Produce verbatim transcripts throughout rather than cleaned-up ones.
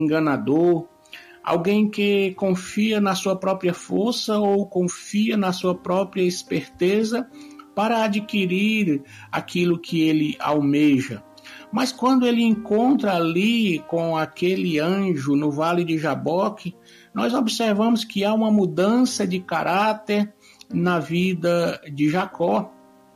enganador, alguém que confia na sua própria força ou confia na sua própria esperteza para adquirir aquilo que ele almeja. Mas quando ele encontra ali com aquele anjo no Vale de Jaboque, nós observamos que há uma mudança de caráter na vida de Jacó.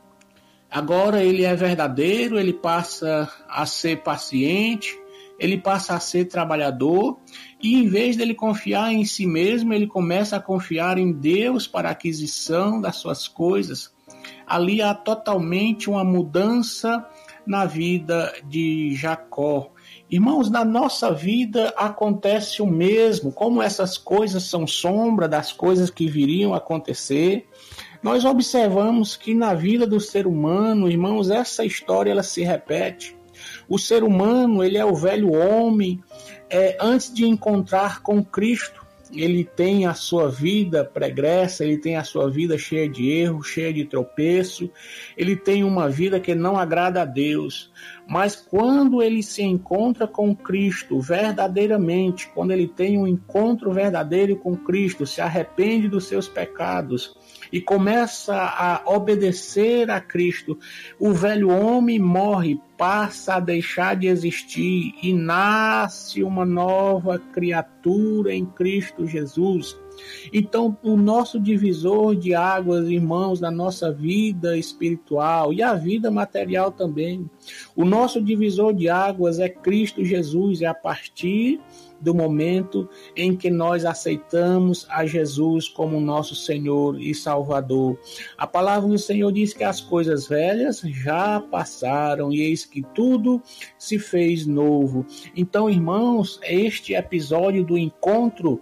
Agora ele é verdadeiro, ele passa a ser paciente, ele passa a ser trabalhador, e em vez dele confiar em si mesmo, ele começa a confiar em Deus para a aquisição das suas coisas. Ali há totalmente uma mudança na vida de Jacó. Irmãos, na nossa vida acontece o mesmo, como essas coisas são sombra das coisas que viriam a acontecer. Nós observamos que na vida do ser humano, irmãos, essa história ela se repete. O ser humano, ele é o velho homem, é, antes de encontrar com Cristo. Ele tem a sua vida pregressa, ele tem a sua vida cheia de erros, cheia de tropeço, ele tem uma vida que não agrada a Deus. Mas quando ele se encontra com Cristo verdadeiramente, quando ele tem um encontro verdadeiro com Cristo, se arrepende dos seus pecados e começa a obedecer a Cristo, o velho homem morre, passa a deixar de existir e nasce uma nova criatura em Cristo Jesus. Então, o nosso divisor de águas, irmãos, na nossa vida espiritual e a vida material também, o nosso divisor de águas é Cristo Jesus, é a partir do momento em que nós aceitamos a Jesus como nosso Senhor e Salvador. A palavra do Senhor diz que as coisas velhas já passaram e eis que tudo se fez novo. Então, irmãos, este episódio do encontro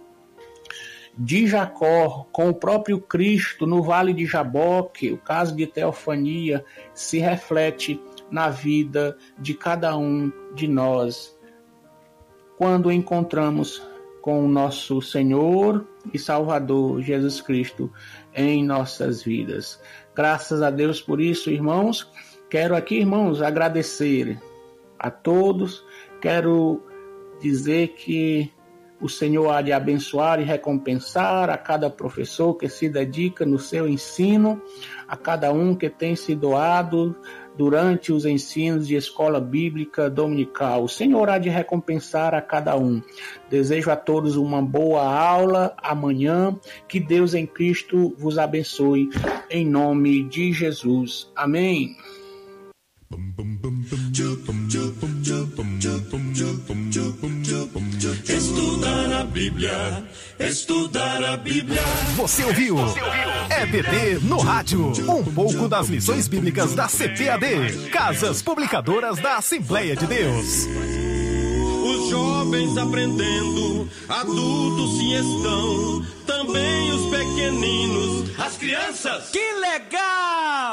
de Jacó com o próprio Cristo no Vale de Jaboque, o caso de teofania, se reflete na vida de cada um de nós quando encontramos com o nosso Senhor e Salvador Jesus Cristo em nossas vidas. Graças a Deus por isso, irmãos. Quero aqui, irmãos, agradecer a todos. Quero dizer que o Senhor há de abençoar e recompensar a cada professor que se dedica no seu ensino, a cada um que tem se doado durante os ensinos de escola bíblica dominical. O Senhor há de recompensar a cada um. Desejo a todos uma boa aula amanhã. Que Deus em Cristo vos abençoe. Em nome de Jesus. Amém. Estudar a Bíblia, estudar a Bíblia. Você ouviu? Você ouviu? E B D no rádio. Um pouco das lições bíblicas da C P A D, Casas Publicadoras da Assembleia de Deus. Os jovens aprendendo, adultos se estão, também os pequeninos, as crianças. Que legal!